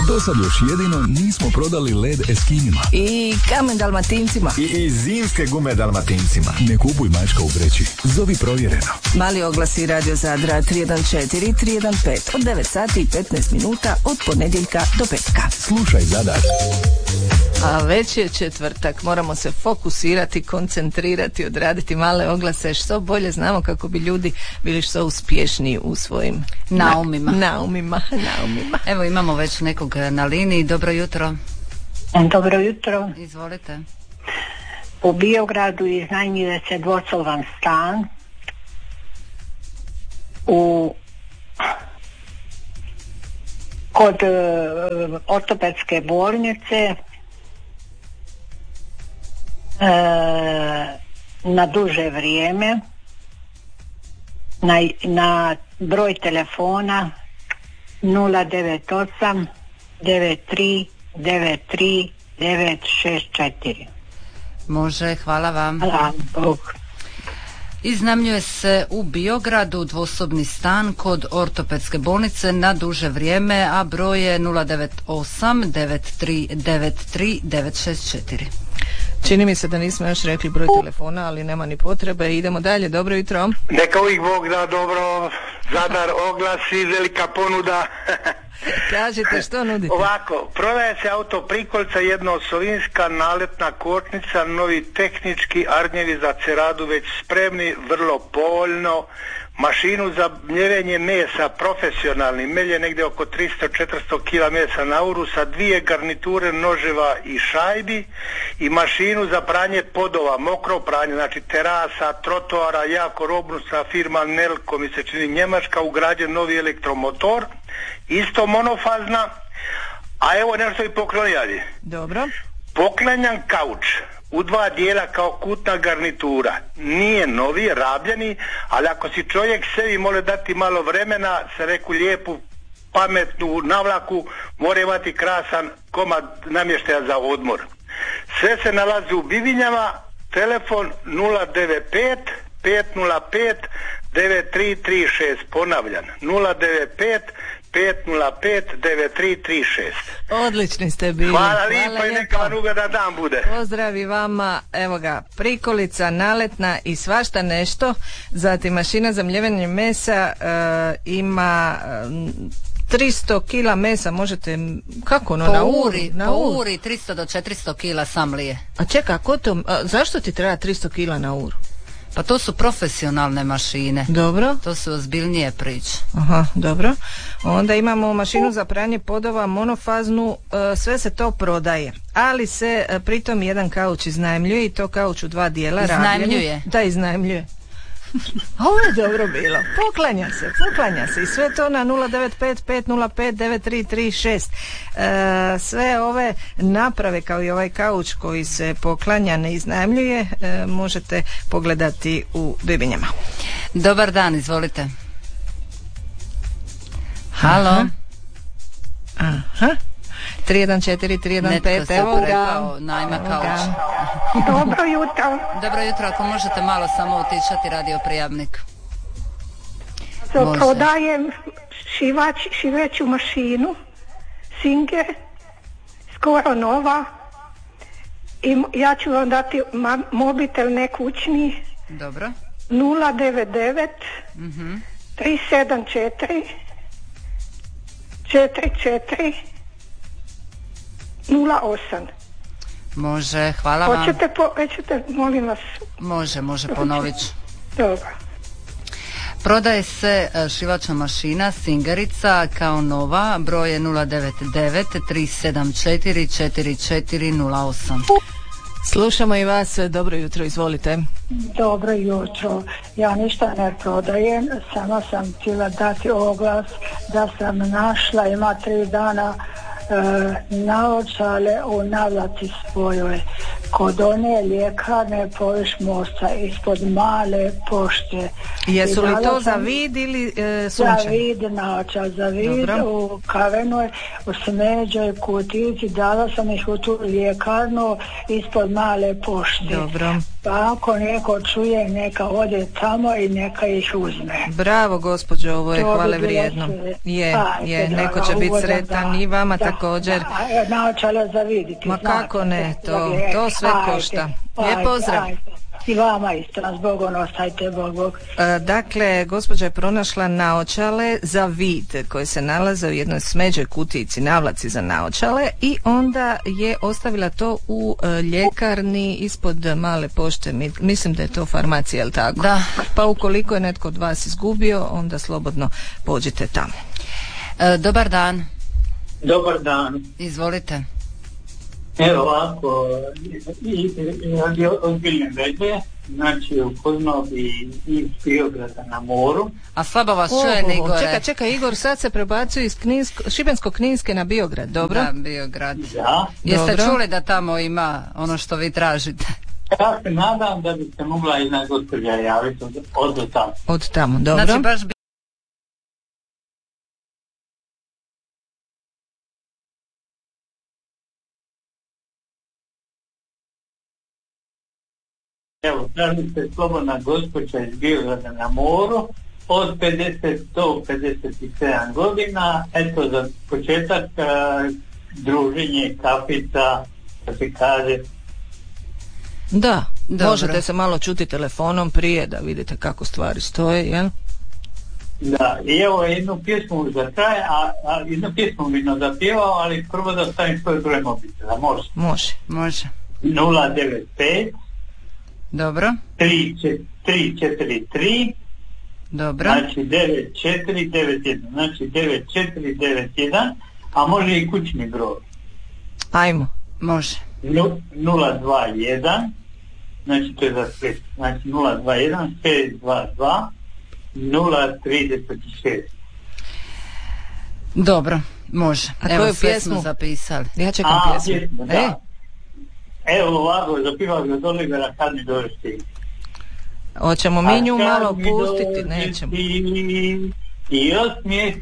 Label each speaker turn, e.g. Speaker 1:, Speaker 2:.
Speaker 1: Do sad još jedino nismo prodali led Eskinima.
Speaker 2: I kamen Dalmatincima.
Speaker 3: I zimske gume Dalmatincima.
Speaker 1: Ne kupuj mačka u vreći. Zovi Provjereno.
Speaker 2: Mali oglasi Radio Zadra 314 315 od 9 sati i 15 minuta od ponedjeljka do petka.
Speaker 1: Slušaj Zadar.
Speaker 2: A već je četvrtak, moramo se fokusirati, koncentrirati, odraditi male oglase, što bolje znamo kako bi ljudi bili što uspješniji u svojim naumima.
Speaker 4: Evo imamo već nekog na liniji. Dobro jutro.
Speaker 5: Dobro jutro.
Speaker 4: Izvolite.
Speaker 5: U Biogradu iznajmljuje se dvosoban stan kod ortopedske bolnice na duže vrijeme, na broj telefona 098 93 93 964.
Speaker 4: Može, hvala vam.
Speaker 5: Hvala, Bog.
Speaker 4: Iznajmljuje se u Biogradu dvosobni stan kod ortopedske bolnice na duže vrijeme, a broj je 098 93 93 964.
Speaker 2: Čini mi se da nismo još rekli broj telefona, ali nema ni potrebe. Idemo dalje. Dobro jutro.
Speaker 6: Neka uvijek Bog da dobro. Zadar oglasi, velika ponuda.
Speaker 2: Kažite, što nudite?
Speaker 6: Ovako, prodaje se auto prikolica, jednoosovinska naletna kočnica, novi tehnički arnjevi za ceradu već spremni, vrlo povoljno. Mašinu za mljevenje mesa, profesionalni, melje negdje oko 300-400 kg mesa na uru sa 2 garniture noževa i šajbi i mašinu za pranje podova, mokro pranje, znači terasa, trotoara, jako robustna firma Nelko, mi se čini njemačka, ugrađen novi elektromotor, isto monofazna, a evo nešto i poklonjali.
Speaker 2: Dobro.
Speaker 6: Poklanjan kauč u 2 dijela kao kutna garnitura. Nije novi, rabljeni, ali ako si čovjek sebi može dati malo vremena, se reku lijepu, pametnu navlaku, mora imati krasan komad namještaja za odmor. Sve se nalazi u Bibinjama, telefon 095 505 9336, ponavljam, 095 505 9336.
Speaker 2: Odlični ste bili.
Speaker 6: Hvala lijepo i neka vam ugodan dan bude.
Speaker 2: Pozdravi vama. Evo ga, prikolica, naletna i svašta nešto. Zatim mašina za mljevenje mesa ima 300 kila mesa, možete, kako ono, na uri?
Speaker 4: Po uri 300 do 400 kila sam lije.
Speaker 2: A čeka, zašto ti treba 300 kila na uru?
Speaker 4: Pa to su profesionalne mašine.
Speaker 2: Dobro.
Speaker 4: To su ozbiljnije priče.
Speaker 2: Aha, dobro. Onda imamo mašinu za pranje podova, monofaznu, sve se to prodaje. Ali se pritom jedan kauč iznajmljuje i to kauč u 2 dijela.
Speaker 4: Iznajmljuje?
Speaker 2: Da, iznajmljuje. Ovo je dobro bilo. Poklanja se i sve to na 095 505 9336. Sve ove naprave kao i ovaj kauč koji se poklanja, ne iznajmljuje, možete pogledati u Bibinjama.
Speaker 4: Dobar dan, izvolite. Halo.
Speaker 2: Aha. 314-315, evo ga.
Speaker 4: Najma kauč.
Speaker 5: Dobro jutro.
Speaker 4: Dobro jutro, ako možete malo samo utišati radio prijavnik.
Speaker 5: Prodajem šiveću mašinu Singer, skoro nova, i ja ću vam dati mobitel nekućni.
Speaker 4: Dobro.
Speaker 5: 099 374 44 08.
Speaker 4: Može, hvala vam.
Speaker 5: Hoćete, molim vas.
Speaker 4: Može, ponovit ću.
Speaker 5: Dobro.
Speaker 4: Prodaje se šivača mašina Singerica kao nova, broj je 099 374 4408.
Speaker 2: Slušamo i vas, dobro jutro, izvolite.
Speaker 5: Dobro jutro, ja ništa ne prodajem, samo sam htjela dati oglas da sam našla, ima 3 dana naočale u navlaci svojoj kod one ljekarne površ mosta ispod Male pošte.
Speaker 2: Jesu li to za vid ili sunčane?
Speaker 5: Za vid naočale, za vid.
Speaker 2: Dobro.
Speaker 5: U kavenoj, u smeđoj kutici, dala sam ih u tu ljekarnu ispod Male pošte.
Speaker 2: Dobro.
Speaker 5: Pa ako neko čuje, neka ode tamo i neka ih uzme.
Speaker 2: Bravo gospođo, ovo je
Speaker 5: To bi
Speaker 2: hvale
Speaker 5: bilo
Speaker 2: vrijedno.
Speaker 5: sve.
Speaker 2: Je,
Speaker 5: Ajde, draga,
Speaker 2: neko će biti
Speaker 5: ugodan
Speaker 2: sretan
Speaker 5: dan.
Speaker 2: i vama
Speaker 5: Da,
Speaker 2: također.
Speaker 5: da, naočale za vidjeti.
Speaker 2: Ma
Speaker 5: znate,
Speaker 2: kako ne, to sve
Speaker 5: ajde,
Speaker 2: košta.
Speaker 5: ajde,
Speaker 2: Lijep pozdrav.
Speaker 5: ajde. I vama isto, nas Bogom ostajte, Bog.
Speaker 2: Dakle, gospođa je pronašla naočale za vid koje se nalaze u jednoj smeđoj kutici, navlaci za naočale, i onda je ostavila to u ljekarni ispod Male pošte. Mislim da je to farmacija, jel tako?
Speaker 4: Da.
Speaker 2: Pa ukoliko je netko od vas izgubio, onda slobodno pođite tamo.
Speaker 4: Dobar dan.
Speaker 7: Dobar dan.
Speaker 4: Izvolite.
Speaker 7: Evo ovako, ozbiljne veze, znači upoznao bi iz Biograda na moru.
Speaker 4: A slabo vas čuje, Igore.
Speaker 2: Čekaj, Igor, sad se prebacuju iz Šibensko-kninske na Biograd, dobro?
Speaker 4: Da, Biograd.
Speaker 7: Da.
Speaker 4: Jeste
Speaker 2: Dobro.
Speaker 4: čuli da tamo ima ono što vi tražite?
Speaker 7: Ja se nadam da bi se mogla jedna gospođa javiti od tamo.
Speaker 2: Od tamo, dobro.
Speaker 4: Znači baš
Speaker 7: Evo, traži se slobodna gospođa iz Biograda na moru od 50 do 57 godina. Eto, za početak druženje, kafica, da se kaže.
Speaker 2: Da,
Speaker 4: Dobro.
Speaker 2: možete se malo čuti telefonom prije da vidite kako stvari stoje, jel?
Speaker 7: Da, i evo jednu pjesmu za kraj, a jednu pjesmu bi nam zapjevao, ali prvo da stavim svoj broj mobitela, može?
Speaker 2: Može.
Speaker 7: 095
Speaker 4: dobro.
Speaker 7: 343
Speaker 4: Dobro.
Speaker 7: znači 9491, znači 9491, a može i kućni broj.
Speaker 2: Ajmo.
Speaker 4: Može.
Speaker 7: 021, znači to je za Split, znači 021 622 036.
Speaker 4: Dobro, može.
Speaker 2: A
Speaker 4: Evo,
Speaker 2: koju
Speaker 4: sve
Speaker 2: pjesmu?
Speaker 4: smo zapisali.
Speaker 2: Ja čekam pjesmu.
Speaker 7: Pjesmu, da. Evo ovako, zapivao ga od Olivera Kad mi dođeš ti.
Speaker 2: Hoćemo mi nju malo pustiti, nećemo.
Speaker 7: I osmijeh